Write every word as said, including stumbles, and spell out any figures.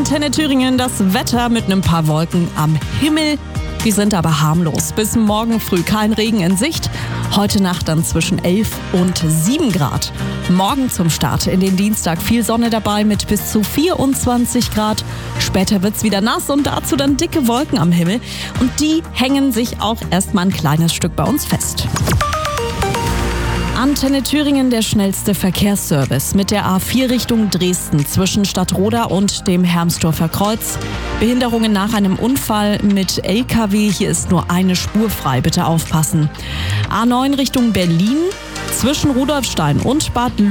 Antenne Thüringen, das Wetter mit ein paar Wolken am Himmel. Die sind aber harmlos. Bis morgen früh kein Regen in Sicht. Heute Nacht dann zwischen elf und sieben Grad. Morgen zum Start in den Dienstag viel Sonne dabei mit bis zu vierundzwanzig Grad. Später wird's wieder nass und dazu dann dicke Wolken am Himmel. Und die hängen sich auch erstmal ein kleines Stück bei uns fest. Antenne Thüringen, der schnellste Verkehrsservice mit der A vier Richtung Dresden zwischen Stadtroda und dem Hermsdorfer Kreuz. Behinderungen nach einem Unfall mit L K W, hier ist nur eine Spur frei, bitte aufpassen. A neun Richtung Berlin zwischen Rudolfstein und Bad